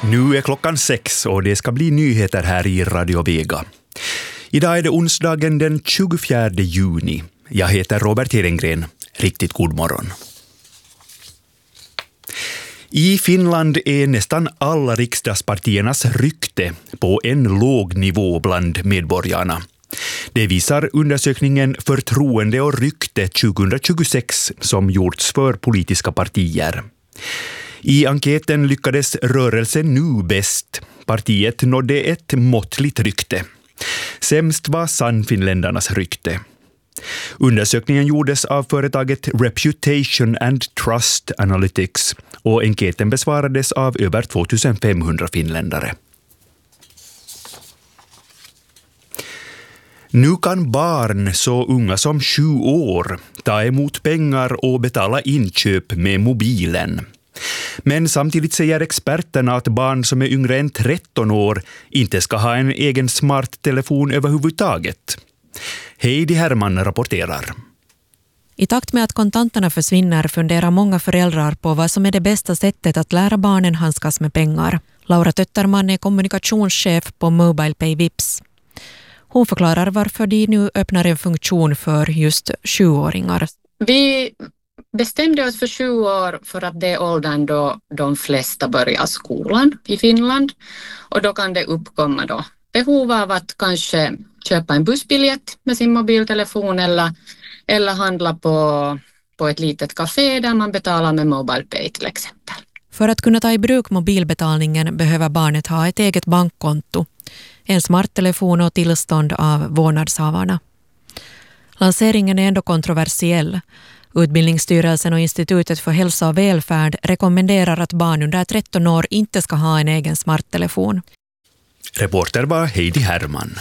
Nu är klockan 6 och det ska bli nyheter här i Radio Vega. Idag är det onsdagen den 24 juni. Jag heter Robert Hedengren. Riktigt god morgon. I Finland är nästan alla riksdagspartiernas rykte på en låg nivå bland medborgarna. Det visar undersökningen Förtroende och rykte 2026 som gjorts för politiska partier. I enkäten lyckades rörelsen Nu bäst. Partiet nådde ett måttligt rykte. Sämst var Sannfinländarnas rykte. Undersökningen gjordes av företaget Reputation and Trust Analytics och enkäten besvarades av över 2500 finländare. Nu kan barn så unga som 7 år ta emot pengar och betala inköp med mobilen. Men samtidigt säger experterna att barn som är yngre än 13 år inte ska ha en egen smarttelefon överhuvudtaget. Heidi Herman rapporterar. I takt med att kontanterna försvinner funderar många föräldrar på vad som är det bästa sättet att lära barnen handskas med pengar. Laura Tötterman är kommunikationschef på MobilePay Vips. Hon förklarar varför de nu öppnar en funktion för just 7-åringar. Vi bestämde oss för 7 år för att det är åldern då de flesta börjar skolan i Finland. Och då kan det uppkomma då behov av att kanske köpa en bussbiljett med sin mobiltelefon eller handla på ett litet café där man betalar med MobilePay till exempel. För att kunna ta i bruk mobilbetalningen behöver barnet ha ett eget bankkonto, en smarttelefon och tillstånd av vårdnadshavarna. Lanseringen är ändå kontroversiell. Utbildningsstyrelsen och Institutet för hälsa och välfärd rekommenderar att barn under 13 år inte ska ha en egen smarttelefon. Reporter var Heidi Herman.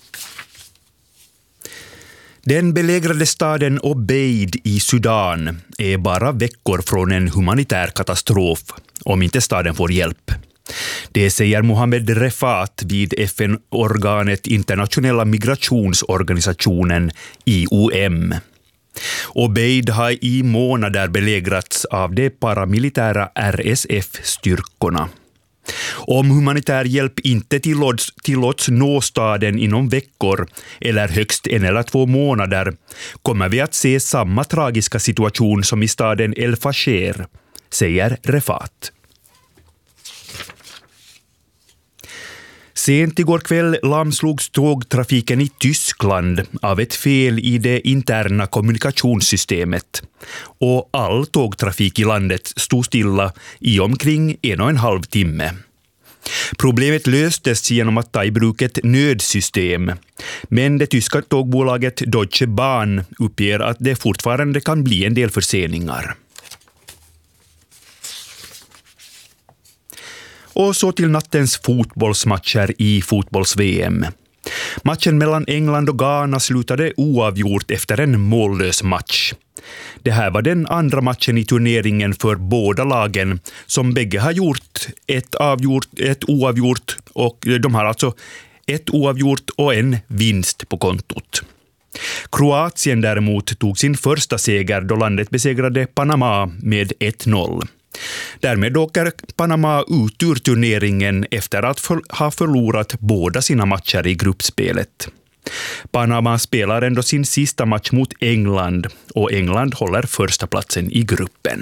Den belägrade staden Obeid i Sudan är bara veckor från en humanitär katastrof om inte staden får hjälp. Det säger Mohammed Refat vid FN-organet Internationella migrationsorganisationen IOM. Obeid har i månader belägrats av de paramilitära RSF-styrkorna. Om humanitär hjälp inte tillåts nå staden inom veckor eller högst 1 eller 2 månader kommer vi att se samma tragiska situation som i staden El Fasher, säger Refat. Sent igår kväll lamslogs tågtrafiken i Tyskland av ett fel i det interna kommunikationssystemet. Och all tågtrafik i landet stod stilla i omkring 1,5 timme. Problemet löstes genom att ta i bruk ett nödsystem. Men det tyska tågbolaget Deutsche Bahn uppger att det fortfarande kan bli en del förseningar. Och så till nattens fotbollsmatcher i fotbolls-VM. Matchen mellan England och Ghana slutade oavgjort efter en mållös match. Det här var den andra matchen i turneringen för båda lagen som bägge har gjort ett oavgjort och de har alltså ett oavgjort och en vinst på kontot. Kroatien däremot tog sin första seger då landet besegrade Panama med 1-0. Därmed åker Panama ut ur turneringen efter att ha förlorat båda sina matcher i gruppspelet. Panama spelar ändå sin sista match mot England och England håller första platsen i gruppen.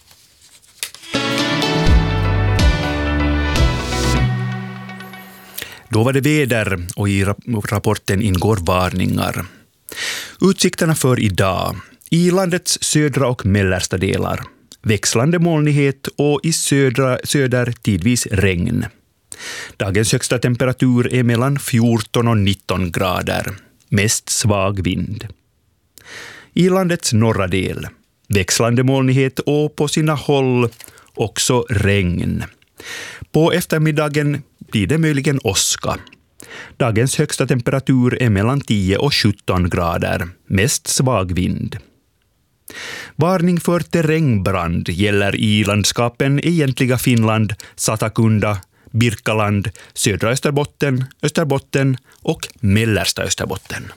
Då var det väder och i rapporten ingår varningar. Utsikterna för idag. I landets södra och mellersta delar. Växlande molnighet och i söder tidvis regn. Dagens högsta temperatur är mellan 14 och 19 grader. Mest svag vind. I landets norra del. Växlande molnighet och på sina håll också regn. På eftermiddagen blir det möjligen åska. Dagens högsta temperatur är mellan 10 och 17 grader. Mest svag vind. Varning för terrängbrand gäller i landskapen Egentliga Finland, Satakunda, Birkaland, södra Österbotten och mellersta Österbotten.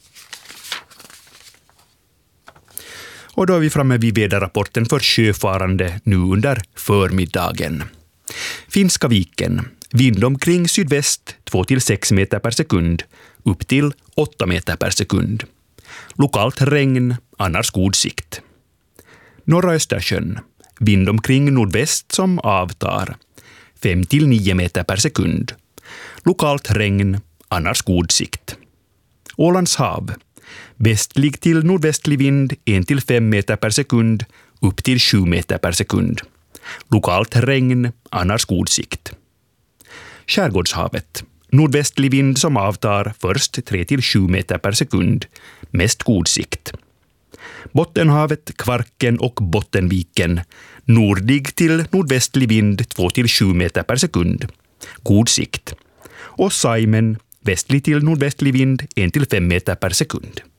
Och då är vi framme vid väderrapporten för sjöfarande nu under förmiddagen. Finska viken. Vind omkring sydväst 2-6 meter per sekund, upp till 8 meter per sekund. Lokalt regn, annars god sikt. Norra Östersjön. Vind omkring nordväst som avtar, 5-9 meter per sekund. Lokalt regn, annars god sikt. Ålands hav. Västlig till nordvästlig vind 1-5 meter per sekund, upp till 7 meter per sekund. Lokalt regn, annars god sikt. Skärgårdshavet. Nordvästlig vind som avtar, först 3-7 meter per sekund, mest god sikt. Bottenhavet, Kvarken och Bottenviken. Nordig till nordvästlig vind 2-7 meter per sekund. God sikt. Och Saimen, västlig till nordvästlig vind 1-5 meter per sekund.